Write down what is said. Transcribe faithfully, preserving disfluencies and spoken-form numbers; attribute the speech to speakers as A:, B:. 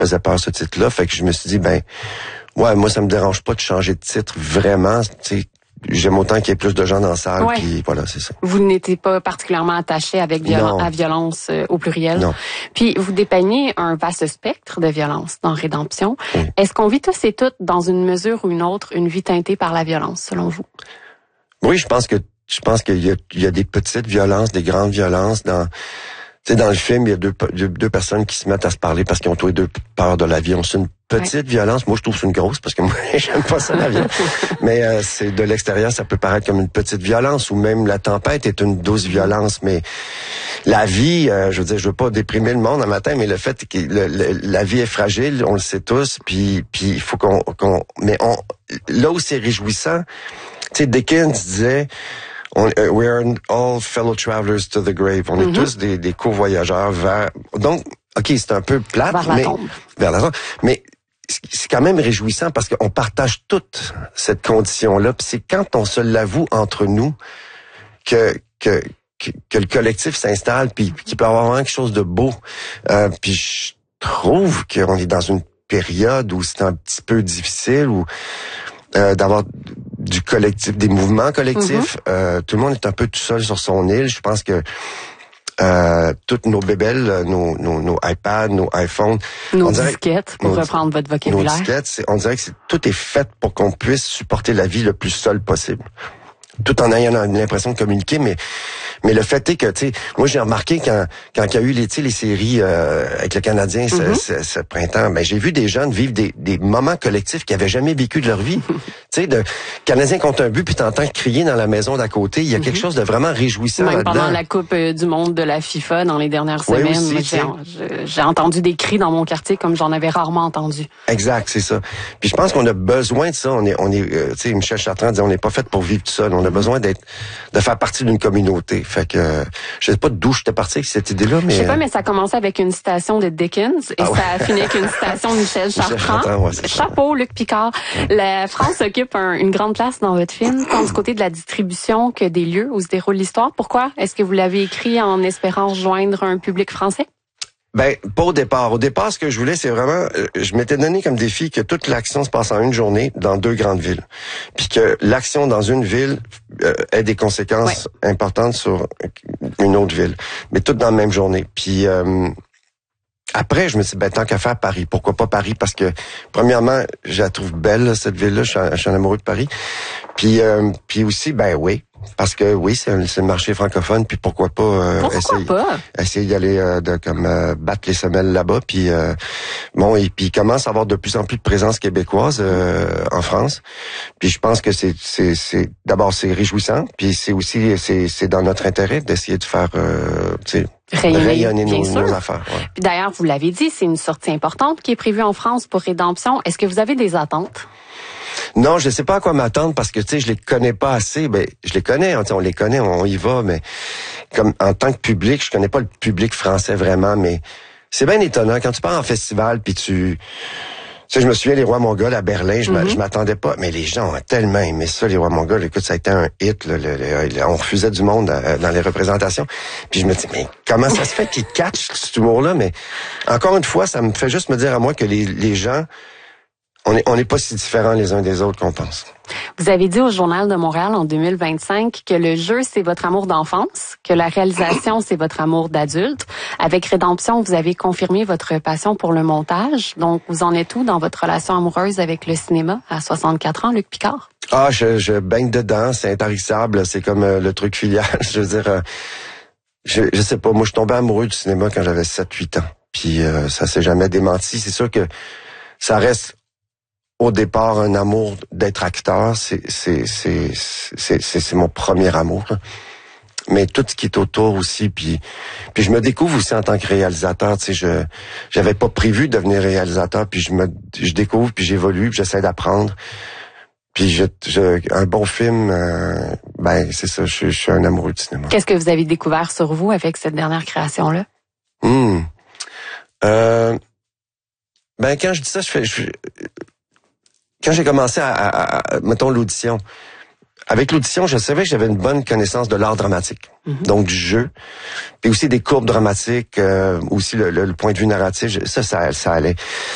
A: faisait peur, ce titre-là. Fait que je me suis dit, ben, ouais, moi, ça me dérange pas de changer de titre, vraiment. Tu sais, j'aime autant qu'il y ait plus de gens dans la salle,
B: ouais.
A: Puis voilà, c'est ça.
B: Vous n'étiez pas particulièrement attaché avec viol- à violence euh, au pluriel.
A: Non.
B: Puis vous dépeignez un vaste spectre de violence dans Rédemption. Oui. Est-ce qu'on vit tous et toutes, dans une mesure ou une autre, une vie teintée par la violence, selon vous?
A: Oui, je pense que je pense qu'il y a, il y a des petites violences, des grandes violences dans. Tu sais, dans le film, il y a deux, deux, deux personnes qui se mettent à se parler parce qu'ils ont tous les deux peur de la vie. C'est une petite ouais. violence. Moi, je trouve que c'est une grosse parce que moi, j'aime pas ça, la vie. Mais euh, c'est de l'extérieur, ça peut paraître comme une petite violence ou même la tempête est une douce violence. Mais la vie, euh, je veux dire, je veux pas déprimer le monde un matin, mais le fait que le, le, la vie est fragile, on le sait tous. Puis, puis il faut qu'on, qu'on, mais on, là où c'est réjouissant, tu sais, Dickens disait. On, uh, we are all fellow travelers to the grave. On mm-hmm. est tous des, des co-voyageurs vers. Donc, ok, c'est un peu plate,
B: vers
A: mais
B: la tombe.
A: vers la tombe. Mais c'est quand même réjouissant parce qu'on partage toute cette condition-là. Puis c'est quand on se l'avoue entre nous que que que, que le collectif s'installe, puis qu'il peut y avoir vraiment quelque chose de beau. Euh, puis je trouve qu'on est dans une période où c'est un petit peu difficile, où euh, d'avoir du collectif, des mouvements collectifs. Mm-hmm. Euh, tout le monde est un peu tout seul sur son île. Je pense que euh, toutes nos bébelles, nos, nos, nos iPads, nos iPhones...
B: Nos
A: on dirait,
B: disquettes, pour
A: nos,
B: reprendre votre vocabulaire.
A: Nos disquettes, c'est, on dirait que c'est, tout est fait pour qu'on puisse supporter la vie le plus seul possible. Tout en ayant l'impression de communiquer, mais mais le fait est que, tu sais, moi j'ai remarqué quand quand il y a eu les, tu sais, les séries euh, avec le Canadien ce, mm-hmm. ce, ce printemps, ben j'ai vu des jeunes vivre des, des moments collectifs qu'ils avaient jamais vécu de leur vie. Tu sais, de Canadien contre un but, puis t'entends crier dans la maison d'à côté. Il y a mm-hmm. quelque chose de vraiment réjouissant
B: Même
A: là-dedans.
B: Pendant la Coupe du monde de la FIFA dans les dernières semaines,
A: oui, aussi,
B: j'ai, j'ai entendu des cris dans mon quartier comme j'en avais rarement entendu.
A: Exact, c'est ça. Puis je pense qu'on a besoin de ça. On est, on est, euh, tu sais, Michel Chartrand dit on n'est pas fait pour vivre tout seul. On a besoin d'être, de faire partie d'une communauté. Fait que euh, je sais pas d'où j'étais parti avec cette idée-là, mais
B: je sais pas, mais ça a commencé avec une citation de Dickens et ah ouais. ça a fini avec une citation de Michel Chartrand. Michel Chartrand ouais, Chapeau, Luc Picard. Ouais. La France occupe un, une grande place dans votre film, tant du côté de la distribution que des lieux où se déroule l'histoire. Pourquoi est-ce que vous l'avez écrit en espérant rejoindre un public français?
A: Ben, pas au départ. Au départ, ce que je voulais, c'est vraiment, je m'étais donné comme défi que toute l'action se passe en une journée dans deux grandes villes. Puis que l'action dans une ville euh, ait des conséquences ouais. importantes sur une autre ville. Mais toutes dans la même journée. Puis euh, après, je me suis dit, ben, tant qu'à faire Paris. Pourquoi pas Paris? Parce que, premièrement, je la trouve belle, cette ville-là. Je suis, je suis un amoureux de Paris. Puis, euh, puis aussi, ben oui. Parce que oui, c'est, un, c'est le marché francophone, puis pourquoi pas, euh,
B: pourquoi
A: essayer,
B: pas?
A: essayer d'aller euh, de comme euh, battre les semelles là-bas, puis euh, bon, et puis il commence à avoir de plus en plus de présence québécoise euh, en France. Puis je pense que c'est c'est c'est d'abord c'est réjouissant, puis c'est aussi c'est c'est dans notre intérêt d'essayer de faire euh, tu sais
B: rayonner,
A: rayonner
B: bien
A: nos,
B: sûr.
A: nos affaires. Ouais.
B: Puis d'ailleurs, vous l'avez dit, c'est une sortie importante qui est prévue en France pour Rédemption. Est-ce que vous avez des attentes?
A: Non, je sais pas à quoi m'attendre parce que tu sais, je les connais pas assez. Ben, je les connais, on les connaît, on y va, mais comme en tant que public, je connais pas le public français vraiment, mais c'est bien étonnant quand tu pars en festival puis tu, tu sais, je me souviens les Rois Mongols à Berlin, je, mm-hmm. je m'attendais pas, mais les gens ont tellement aimé ça, les Rois Mongols. Écoute, ça a été un hit, là, le, le, le, on refusait du monde à, dans les représentations. Puis je me dis, mais comment ça se fait qu'ils catchent cet humour-là? Mais encore une fois, ça me fait juste me dire à moi que les, les gens On est, on n'est pas si différents les uns des autres qu'on pense.
B: Vous avez dit au Journal de Montréal en deux mille vingt-cinq que le jeu, c'est votre amour d'enfance, que la réalisation, c'est votre amour d'adulte. Avec Rédemption, vous avez confirmé votre passion pour le montage. Donc, vous en êtes où dans votre relation amoureuse avec le cinéma à soixante-quatre ans, Luc Picard?
A: Ah, je, je baigne dedans, c'est intarissable, c'est comme euh, le truc filial. Je veux dire, euh, je, je sais pas, moi, je tombais amoureux du cinéma quand j'avais sept huit ans. Puis, euh, ça s'est jamais démenti. C'est sûr que ça reste au départ un amour d'être acteur, c'est c'est c'est c'est c'est, c'est mon premier amour. Mais tout ce qui est autour aussi, puis puis je me découvre aussi en tant que réalisateur. Tu sais, je j'avais pas prévu de devenir réalisateur, puis je me je découvre, puis j'évolue, puis j'essaie d'apprendre. Puis je, je un bon film, euh, ben c'est ça. Je, je suis un amoureux du cinéma.
B: Qu'est-ce que vous avez découvert sur vous avec cette dernière création là?
A: Hmm. Euh, ben quand je dis ça, je fais. Je, Quand j'ai commencé à, à, à, mettons, l'audition, avec l'audition, je savais que j'avais une bonne connaissance de l'art dramatique, mm-hmm. donc du jeu, puis aussi des courbes dramatiques, euh, aussi le, le, le point de vue narratif, ça, ça, ça allait.